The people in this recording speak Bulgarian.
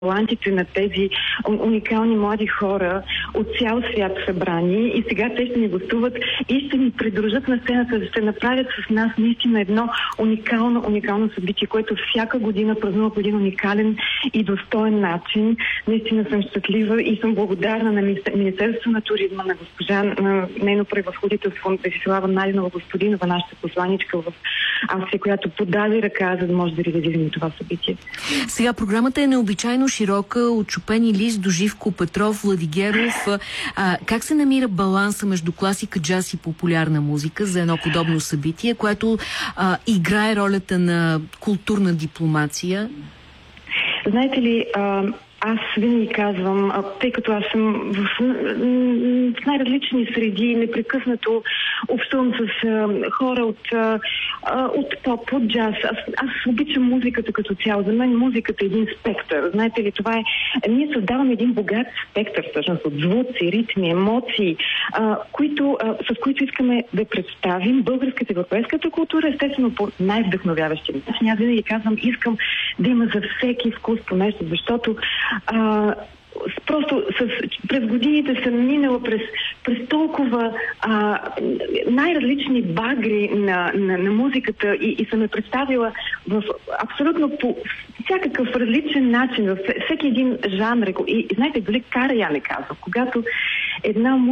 талантите на тези уникални млади хора от цял свят събрани и сега те ще ни гостуват и ще ни придружат на сцената, да ще направят с нас наистина едно уникално събитие, което всяка година празнува по един уникален и достоен начин. Наистина съм щастлива и съм благодарна на Министерството на туризма, на госпожа, на нейно превъзходителство Десислава Найденова Господинова, нашата посланичка в Австрия, която подаде ръка, за да може да реализираме това събитие. Сега програмата е необичайно широка, от Чопен и Лист до Живко Петров, Владигеров. Как се намира баланса между класика, джаз и популярна музика за едно подобно събитие, което играе ролята на културна дипломация? Знаете ли, аз винаги казвам, тъй като аз съм в най-различни среди, непрекъснато общувам с хора от поп, от джаз. Аз обичам музиката като цяло. За мен музиката е един спектър. Знаете ли, това е... Ние създаваме един богат спектър, всъщност, от звуци, ритми, емоции, с които искаме да представим българската, европейската култура, естествено по най-вдъхновяващия начин. Аз винаги казвам, искам да има за всеки вкус по нещо, защото през годините съм минала през толкова най-различни багри на музиката и съм я представила в абсолютно по всякакъв различен начин, във всеки един жанр. И знаете, дори Караян е казал, когато една